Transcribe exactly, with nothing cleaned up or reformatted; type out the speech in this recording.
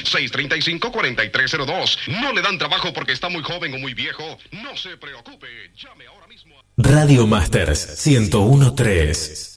seis tres cinco, cuatro tres cero dos. No le dan trabajo porque está muy joven o muy viejo. No se preocupe. Llame ahora mismo. Radio Masters ciento uno punto tres.